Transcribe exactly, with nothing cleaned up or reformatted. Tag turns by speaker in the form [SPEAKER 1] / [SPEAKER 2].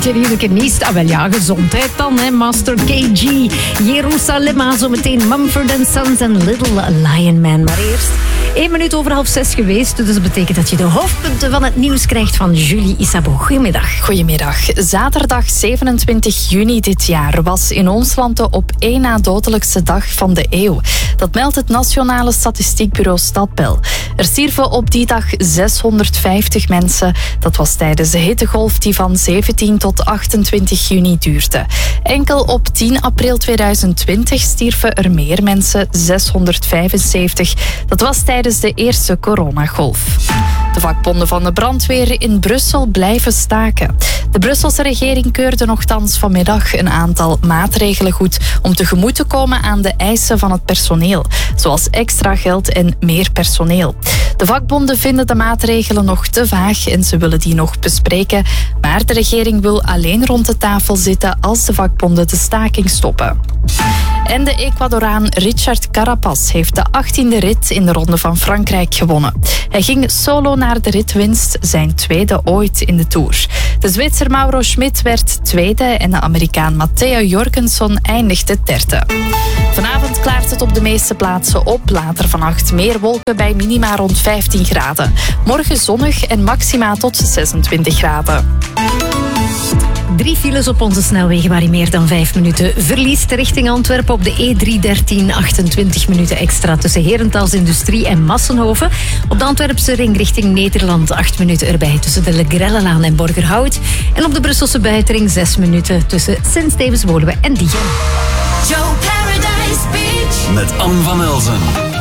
[SPEAKER 1] beetje redelijk niest. Ah, wel ja, gezondheid dan, hè. Master K G, Jerusalem, zo meteen Mumford and Sons en Little Lion Man. Maar eerst één minuut over half zes geweest. Dus dat betekent dat je de hoofdpunten van het nieuws krijgt van Julie Isabeau. Goedemiddag.
[SPEAKER 2] Goedemiddag. Zaterdag zevenentwintig juni dit jaar was in ons land de op één na dodelijkste dag van de eeuw. Dat meldt het Nationale Statistiekbureau Stadbel. Er stierven op die dag zeshonderdvijftig mensen. Dat was tijdens de hittegolf die van zeventien tot achtentwintig juni duurde. Enkel op tien april tweeduizend twintig stierven er meer mensen, zeshonderdvijfenzeventig. Dat was tijdens de eerste coronagolf. De vakbonden van de brandweer in Brussel blijven staken. De Brusselse regering keurde nochtans vanmiddag een aantal maatregelen goed om tegemoet te komen aan de eisen van het personeel, zoals extra geld en meer personeel. De vakbonden vinden de maatregelen nog te vaag en ze willen die nog bespreken, maar de regering wil alleen rond de tafel zitten als de vakbonden de staking stoppen. En de Ecuadoraan Richard Carapaz heeft de achttiende rit in de Ronde van Frankrijk gewonnen. Hij ging solo naar de ritwinst, zijn tweede ooit in de Tour. De Zwitser Mauro Schmid werd tweede en de Amerikaan Matteo Jorgensen eindigde derde. Vanavond klaart het op de meeste plaatsen op. Later vannacht meer wolken bij minima rond vijftien graden. Morgen zonnig en maxima tot zesentwintig graden.
[SPEAKER 1] Drie files op onze snelwegen waar je meer dan vijf minuten verliest. Richting Antwerpen op de E drie dertien, achtentwintig minuten extra tussen Herentals Industrie en Massenhoven. Op de Antwerpse ring richting Nederland acht minuten erbij tussen de Legrellelaan en Borgerhout. En op de Brusselse buitenring zes minuten tussen Sint-Stevens-Woluwe en Diegem.
[SPEAKER 3] Joe Paradise Beach
[SPEAKER 4] met Anne van Elzen.